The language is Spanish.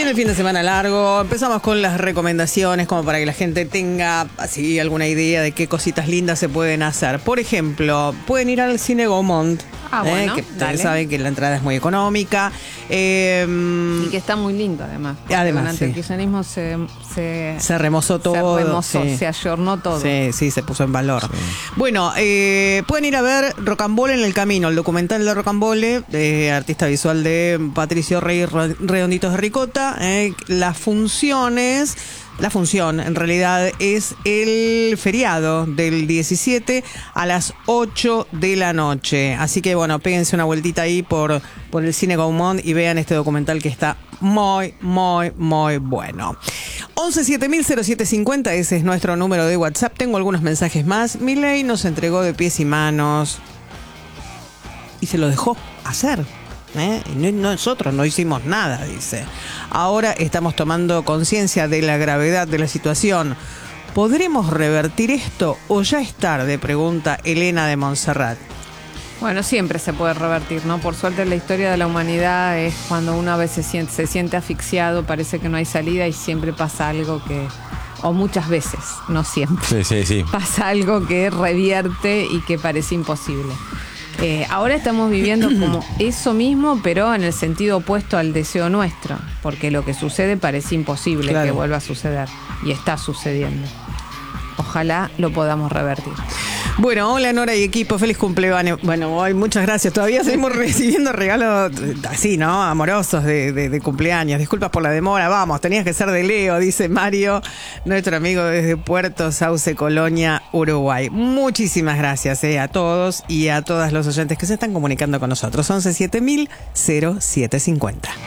viene el fin de semana largo, empezamos con las recomendaciones como para que la gente tenga así alguna idea de qué cositas lindas se pueden hacer. Por ejemplo, pueden ir al Cine Gaumont. Bueno, que ustedes saben que la entrada es muy económica. Y que está muy lindo además. Durante el kirchnerismo se remozó todo. Se ayornó todo. Sí, se puso en valor. Sí. Bueno, pueden ir a ver Rocambole en el Camino, el documental de Rocambole, artista visual de Patricio Rey Redonditos de Ricota. La función, en realidad, es el feriado del 17 a las 8 de la noche. Así que, bueno, péguense una vueltita ahí por el Cine Gaumont y vean este documental que está muy, muy, muy bueno. 11700750, ese es nuestro número de WhatsApp. Tengo algunos mensajes más. Milei nos entregó de pies y manos y se lo dejó hacer. Nosotros no hicimos nada, dice. Ahora estamos tomando conciencia de la gravedad de la situación. ¿Podremos revertir esto o ya es tarde? Pregunta Elena de Montserrat. Bueno, siempre se puede revertir, ¿no? Por suerte la historia de la humanidad es cuando uno a veces se siente asfixiado, parece que no hay salida y siempre pasa algo o muchas veces, no siempre. Sí. Pasa algo que revierte y que parece imposible. Ahora estamos viviendo como eso mismo, pero en el sentido opuesto al deseo nuestro, porque lo que sucede parece imposible que vuelva a suceder y está sucediendo. Ojalá lo podamos revertir. Bueno, hola Nora y equipo, feliz cumpleaños. Bueno, hoy muchas gracias. Todavía seguimos recibiendo regalos así, ¿no? Amorosos de cumpleaños. Disculpas por la demora. Vamos, tenías que ser de Leo, dice Mario, nuestro amigo desde Puerto Sauce, Colonia, Uruguay. Muchísimas gracias a todos y a todas los oyentes que se están comunicando con nosotros. 11700750.